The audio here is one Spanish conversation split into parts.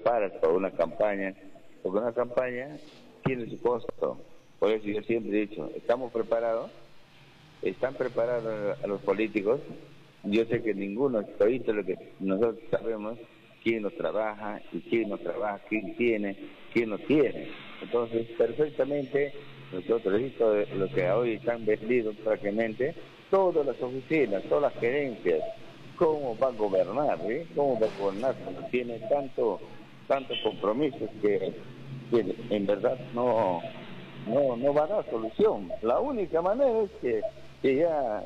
preparas para una campaña, porque una campaña tiene su costo. Por eso yo siempre he dicho, estamos preparados, están preparados a los políticos. Yo sé que ninguno, ahorita lo que nosotros sabemos, quién no trabaja y quién no trabaja, quién tiene, quién no tiene. Entonces, perfectamente, nosotros he visto lo que hoy están vendidos prácticamente, todas las oficinas, todas las gerencias. ¿Cómo va a gobernar? ¿Cómo va a gobernar cuando tiene tantos compromisos que en verdad no va a dar solución? La única manera es que ya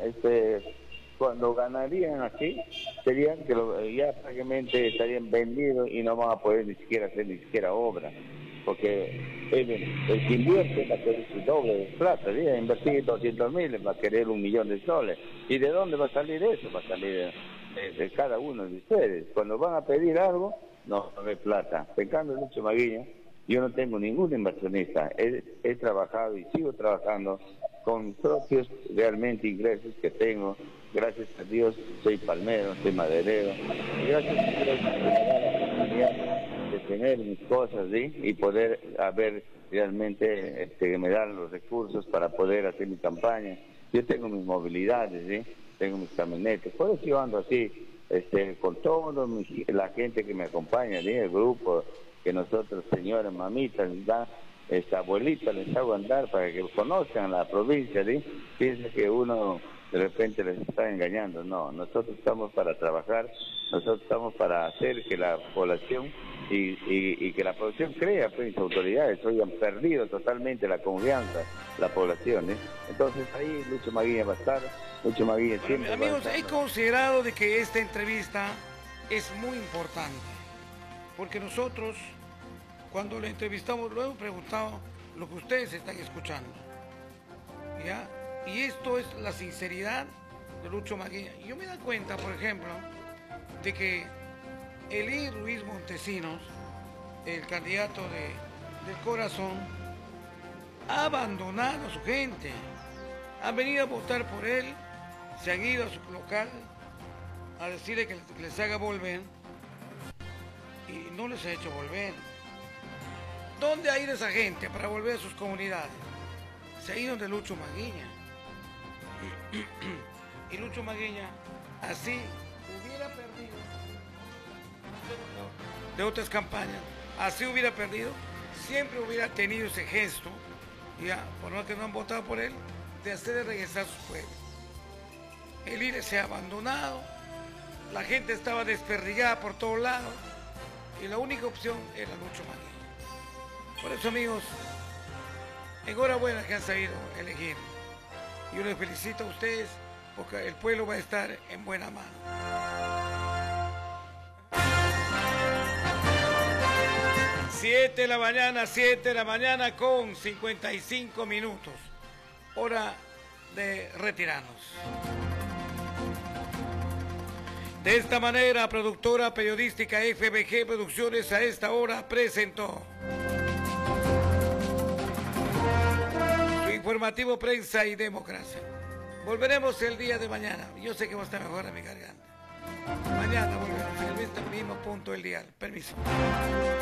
cuando ganarían aquí serían que ya prácticamente estarían vendidos y no van a poder ni siquiera hacer ni siquiera obra, porque el que invierte va a querer su doble de plata, ¿sí? Invertir 200.000 va a querer 1.000.000 de soles. ¿Y de dónde va a salir eso? Va a salir de cada uno de ustedes. Cuando van a pedir algo, no hay plata. En cambio, Lucho Maguiña, yo no tengo ningún inversionista. He trabajado y sigo trabajando con mis propios realmente ingresos que tengo. Gracias a Dios soy palmero, soy maderero. Y gracias a Dios me da la oportunidad de tener mis cosas, ¿sí? Y poder haber realmente que me dan los recursos para poder hacer mi campaña. Yo tengo mis movilidades, ¿sí? Tengo mis camionetas. Por eso yo ando así, con toda la gente que me acompaña, ¿sí? El grupo que nosotros, señores, mamitas, abuelitas, les hago andar para que conozcan la provincia, ¿sí? Piensa que uno de repente les está engañando. No, nosotros estamos para trabajar, nosotros estamos para hacer que la población y que la población crea, pues, autoridades. Hoy han perdido totalmente la confianza, la población, ¿eh? Entonces ahí Lucho Maguiña va a estar, Lucho Maguiña siempre va a amigos, estar. he considerado de que esta entrevista es muy importante, porque nosotros, cuando le entrevistamos, lo hemos preguntado lo que ustedes están escuchando, ¿ya? Y esto es la sinceridad de Lucho Maguiña. Y yo me doy cuenta, por ejemplo, de que Elí Ruiz Montesinos, el candidato del Corazón, ha abandonado a su gente. Han venido a votar por él, se han ido a su local a decirle que les haga volver y no les ha hecho volver. ¿Dónde ha ido esa gente para volver a sus comunidades? Se ha ido de Lucho Maguiña. Y Lucho Maguiña así hubiera perdido de otras campañas, así hubiera perdido, siempre hubiera tenido ese gesto, ya, por lo que no han votado por él, de hacer regresar a sus pueblos. El líder se ha abandonado, la gente estaba desperdigada por todos lados y la única opción era Lucho Maguiña. Por eso, amigos, enhorabuena que han sabido elegir. Yo les felicito a ustedes porque el pueblo va a estar en buena mano. 7 de la mañana con 55 minutos. Hora de retirarnos. De esta manera, productora periodística FBG Producciones a esta hora presentó su informativo Prensa y Democracia. Volveremos el día de mañana. Yo sé que va a estar mejor en mi garganta. Mañana volveremos en el mismo punto del día. Permiso.